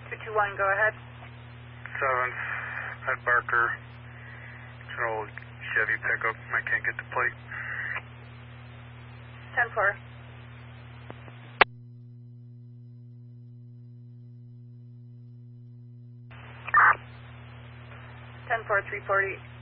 221, go ahead. 7th at Barker. It's an old Chevy pickup. I can't get the plate. 10-4. 10-4, 340.